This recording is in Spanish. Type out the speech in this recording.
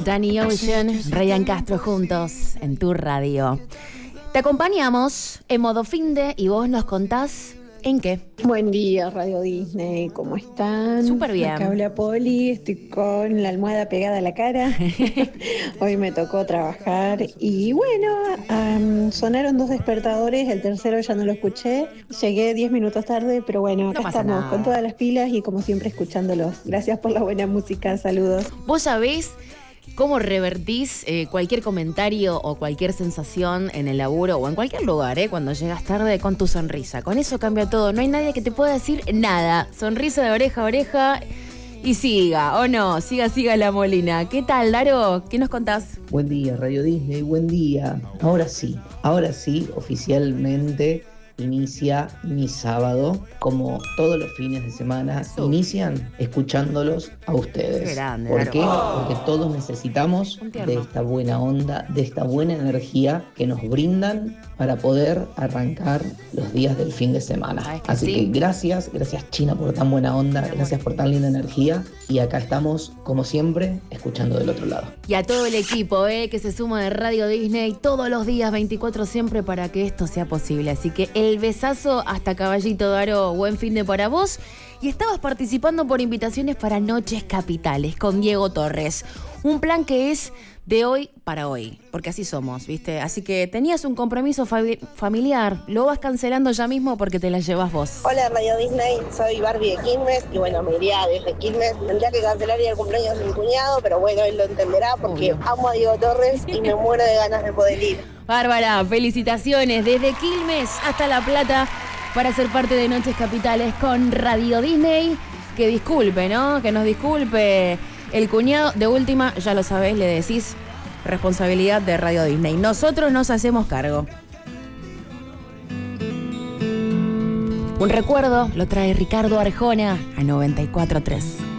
Danny Ocean, Ryan Castro juntos en tu radio. Te acompañamos en modo finde y vos nos contás en qué. Buen día, Radio Disney, ¿cómo están? Súper bien. Acá habla Poli, estoy con la almohada pegada a la cara. Hoy me tocó trabajar y bueno, sonaron 2 despertadores, el tercero ya no lo escuché. Llegué 10 minutos tarde, pero bueno, acá estamos nada. con todas las pilas y como siempre escuchándolos. Gracias por la buena música, saludos. Vos sabés cómo revertís cualquier comentario o cualquier sensación en el laburo o en cualquier lugar, cuando llegas tarde, con tu sonrisa. Con eso cambia todo. No hay nadie que te pueda decir nada. Sonrisa de oreja a oreja y siga, ¿o no? Siga la Molina. ¿Qué tal, Daro? ¿Qué nos contás? Buen día, Radio Disney, buen día. Ahora sí, oficialmente inicia mi sábado, como todos los fines de semana, inician escuchándolos a ustedes. Qué grande, ¿Por Daro. qué? Porque todos necesitamos de esta buena onda, de esta buena energía que nos brindan para poder arrancar los días del fin de semana. Así que gracias China por tan buena onda, gracias por tan linda energía y acá estamos, como siempre, escuchando del otro lado. Y a todo el equipo que se suma de Radio Disney todos los días, 24 siempre, para que esto sea posible. Así que el besazo hasta Caballito, Daro, buen fin de para vos. Y estabas participando por invitaciones para Noches Capitales con Diego Torres. Un plan que es de hoy para hoy, porque así somos, ¿viste? Así que tenías un compromiso familiar, lo vas cancelando ya mismo porque te la llevas vos. Hola Radio Disney, soy Barbie de Quilmes y bueno, me iría desde Quilmes. Tendría que cancelar el cumpleaños de mi cuñado, pero bueno, él lo entenderá porque amo a Diego Torres y me muero de ganas de poder ir. Bárbara, felicitaciones desde Quilmes hasta La Plata para ser parte de Noches Capitales con Radio Disney. Que disculpe, ¿no? Que nos disculpe el cuñado. De última, ya lo sabés, le decís responsabilidad de Radio Disney. Nosotros nos hacemos cargo. Un recuerdo lo trae Ricardo Arjona a 94.3.